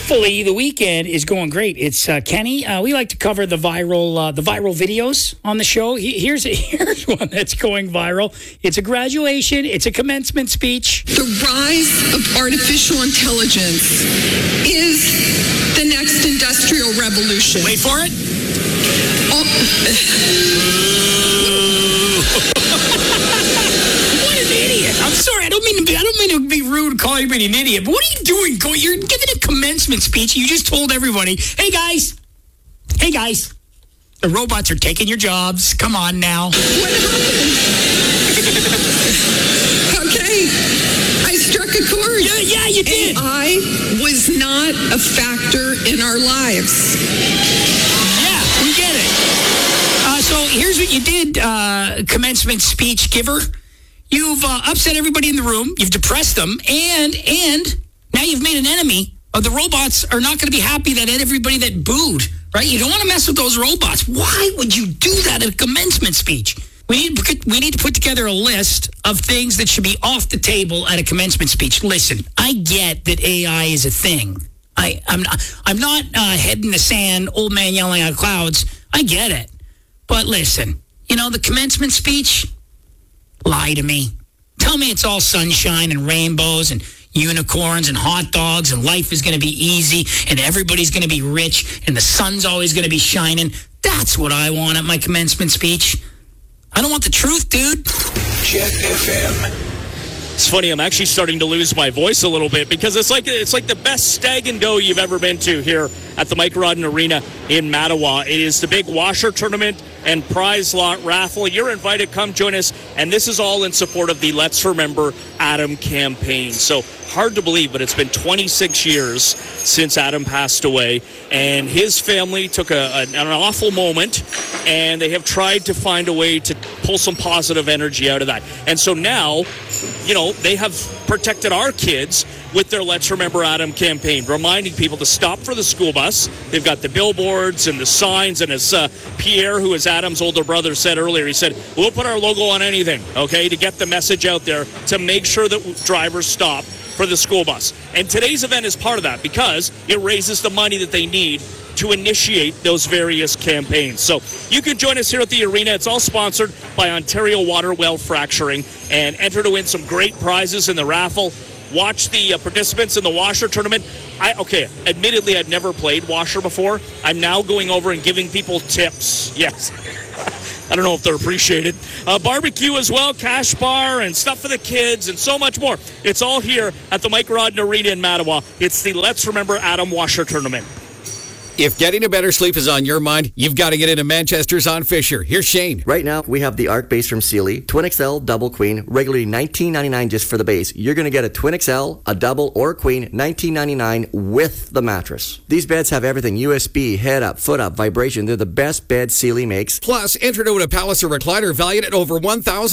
Thankfully, the weekend is going great. It's Kenny. We like to cover the viral videos on the show. Here's one that's going viral. It's a graduation. It's a commencement speech. The rise of artificial intelligence is the next industrial revolution. Wait for it. What an idiot! I'm sorry. I don't mean to be rude and call everybody an idiot. But what are you doing? You're giving a commencement speech. You just told everybody, "Hey guys, the robots are taking your jobs. Come on now." What happened? Okay, I struck a chord. Yeah, you did. AI was not a factor in our lives. Yeah, we get it. So here's what you did, commencement speech giver. You've upset everybody in the room. You've depressed them, and now you've made an enemy. The robots are not going to be happy that everybody that booed, right? You don't want to mess with those robots. Why would you do that at a commencement speech? We need to put together a list of things that should be off the table at a commencement speech. Listen, I get that AI is a thing. I'm not head in the sand, old man yelling at clouds. I get it. But listen, the commencement speech, lie to me. Tell me it's all sunshine and rainbows and unicorns and hot dogs and life is going to be easy and everybody's going to be rich and the sun's always going to be shining. That's what I want at my commencement speech. I don't want the truth, dude. Jet FM. It's funny, I'm actually starting to lose my voice a little bit because it's like the best stag and dough you've ever been to here at the Mike Rodden Arena in Mattawa. It is the big washer tournament and prize lot raffle. You're invited. Come join us. And this is all in support of the Let's Remember Adam campaign. So hard to believe, but it's been 26 years since Adam passed away. And his family took an awful moment, and they have tried to find a way to pull some positive energy out of that. And so now, they have protected our kids with their Let's Remember Adam campaign, reminding people to stop for the school bus. They've got the billboards and the signs, and as Pierre, who is Adam's older brother, said earlier, he said, we'll put our logo on anything, okay, to get the message out there, to make sure that drivers stop for the school bus. And today's event is part of that because it raises the money that they need to initiate those various campaigns. So you can join us here at the arena. It's all sponsored by Ontario Water Well Fracturing, and enter to win some great prizes in the raffle. Watch the participants in the washer tournament. Admittedly, I'd never played washer before. I'm now going over and giving people tips. Yes. I don't know if they're appreciated. Barbecue as well, cash bar, and stuff for the kids, and so much more. It's all here at the Mike Rodden Arena in Mattawa. It's the Let's Remember Adam Washer Tournament. If getting a better sleep is on your mind, you've got to get into Manchester's on Fisher. Here's Shane. Right now, we have the Arc base from Sealy, Twin XL, Double Queen, regularly $19.99 just for the base. You're going to get a Twin XL, a Double, or a Queen, $19.99 with the mattress. These beds have everything, USB, head up, foot up, vibration. They're the best bed Sealy makes. Plus, enter to win a Palliser recliner valued at over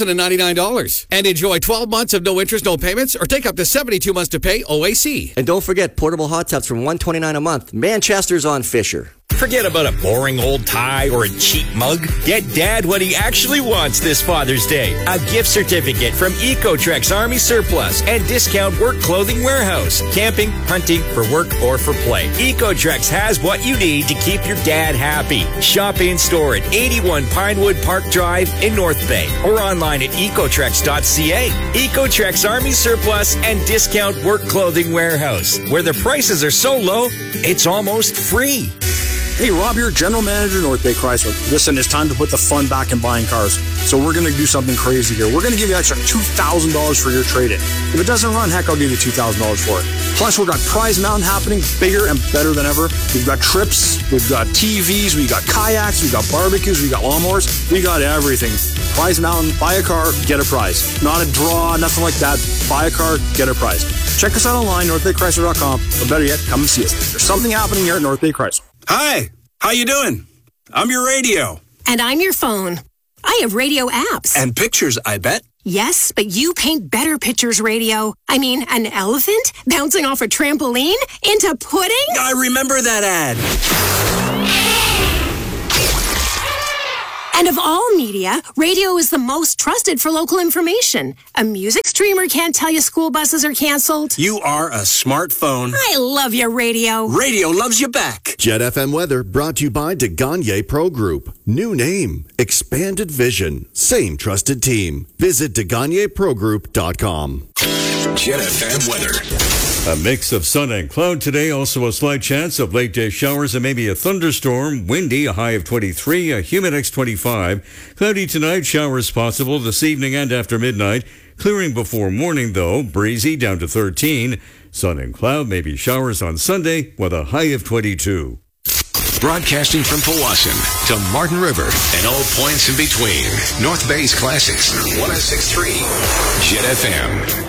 $1,099. And enjoy 12 months of no interest, no payments, or take up to 72 months to pay OAC. And don't forget portable hot tubs from $129 a month. Manchester's on Fisher. Forget about a boring old tie or a cheap mug. Get Dad what he actually wants this Father's Day. A gift certificate from Ecotrex Army Surplus and Discount Work Clothing Warehouse. Camping, hunting, for work, or for play. Ecotrex has what you need to keep your dad happy. Shop in store at 81 Pinewood Park Drive in North Bay or online at ecotrex.ca. Ecotrex Army Surplus and Discount Work Clothing Warehouse, where the prices are so low, it's almost free. Hey, Rob here, General Manager, North Bay Chrysler. Listen, it's time to put the fun back in buying cars. So we're going to do something crazy here. We're going to give you extra $2,000 for your trade-in. If it doesn't run, heck, I'll give you $2,000 for it. Plus, we've got Prize Mountain happening, bigger and better than ever. We've got trips, we've got TVs, we've got kayaks, we've got barbecues, we've got lawnmowers. We got everything. Prize Mountain, buy a car, get a prize. Not a draw, nothing like that. Buy a car, get a prize. Check us out online, northbaychrysler.com, or better yet, come and see us. There's something happening here at North Bay Chrysler. Hi, how you doing? I'm your radio. And I'm your phone. I have radio apps. And pictures, I bet. Yes, but you paint better pictures, radio. I mean, an elephant bouncing off a trampoline into pudding? I remember that ad. And of all media, radio is the most trusted for local information. A music streamer can't tell you school buses are canceled. You are a smartphone. I love your radio. Radio loves you back. Jet FM weather brought to you by DeGagne Pro Group. New name, expanded vision, same trusted team. Visit DeGagneProGroup.com. Jet FM weather. A mix of sun and cloud today. Also a slight chance of late day showers and maybe a thunderstorm. Windy, a high of 23, a humidex 25. Cloudy tonight, showers possible this evening and after midnight. Clearing before morning though, breezy down to 13. Sun and cloud, maybe showers on Sunday with a high of 22. Broadcasting from Powassan to Martin River and all points in between. North Bay's Classics, 106.3 Jet FM.